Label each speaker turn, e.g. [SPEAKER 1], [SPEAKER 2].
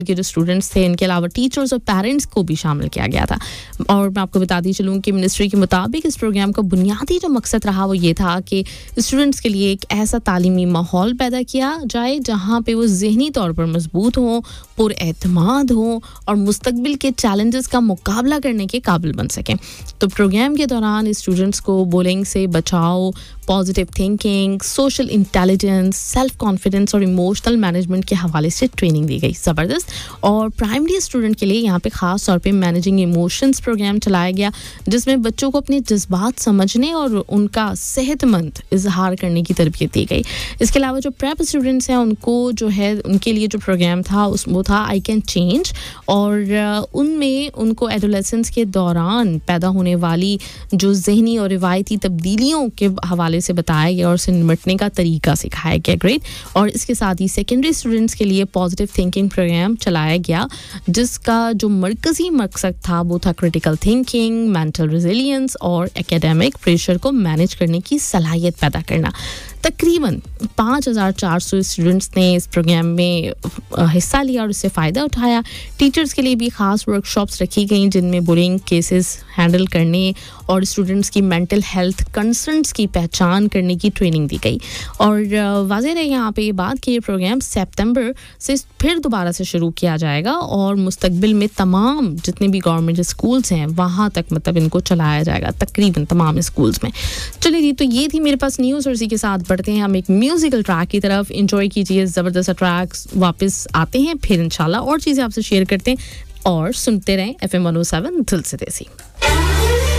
[SPEAKER 1] के जो स्टूडेंट्स थे, इनके अलावा टीचर्स और पेरेंट्स को भी शामिल किया गया था। और मैं आपको बताती चलूँ कि मिनिस्ट्री के मुताबिक इस प्रोग्राम का बुनियादी जो मकसद रहा वो ये था कि स्टूडेंट्स के लिए एक ऐसा तालीमी माहौल पैदा किया जाए जहाँ पे वो ज़हनी तौर पर मजबूत हों, पुरएतमाद हों और मुस्तकबिल के चैलेंजेस का मुकाबला करने के काबिल बन सकें। तो प्रोग्राम के दौरान स्टूडेंट्स को बुलिंग से बचाव, positive thinking, social intelligence, self confidence और इमोशनल मैनेजमेंट के हवाले से ट्रेनिंग दी गई। ज़बरदस्त। और प्राइमरी स्टूडेंट के लिए यहाँ पे ख़ास तौर पे मैनेजिंग इमोशंस प्रोग्राम चलाया गया, जिसमें बच्चों को अपने जज्बात समझने और उनका सेहतमंद इजहार करने की तरबियत दी गई। इसके अलावा जो प्रेप स्टूडेंट्स हैं उनको जो है उनके लिए जो प्रोग्राम था वो था आई कैन चेंज, और उनमें उनको एडोलेसेंस के दौरान पैदा होने वाली जो जहनी और रिवायती तब्दीलियों के हवाले से बताया गया और उससे निपटने का तरीका सिखाया गया। ग्रेट। और इसके साथ ही सेकेंडरी स्टूडेंट्स के लिए पॉजिटिव थिंकिंग प्रोग्राम चलाया गया, जिसका जो मरकज़ी मकसद था वो था क्रिटिकल थिंकिंग, मेंटल रेजिलियंस और एकेडमिक प्रेशर को मैनेज करने की सलाहियत पैदा करना। तकरीबन 5400 स्टूडेंट्स ने इस प्रोग्राम में हिस्सा लिया और इससे फ़ायदा उठाया। टीचर्स के लिए भी ख़ास वर्कशॉप्स रखी गई जिनमें बुलिंग केसेस हैंडल करने और स्टूडेंट्स की मेंटल हेल्थ कंसर्न्स की पहचान करने की ट्रेनिंग दी गई। और वाज़ेह है यहाँ पे ये बात कि ये प्रोग्राम सितंबर से फिर दोबारा से शुरू किया जाएगा और मुस्तकबिल में तमाम जितने भी गवर्नमेंट स्कूल्स हैं वहाँ तक मतलब इनको चलाया जाएगा, तकरीबन तमाम स्कूल्स में। चलिए जी, तो ये थी मेरे पास न्यूज़ और इसी के साथ बढ़ते हैं हम एक म्यूजिकल ट्रैक की तरफ। एंजॉय कीजिए ज़बरदस्त ट्रैक्स, वापस आते हैं फिर इंशाल्लाह और चीज़ें आपसे शेयर करते हैं और सुनते रहें FM 107 दिल से देसी।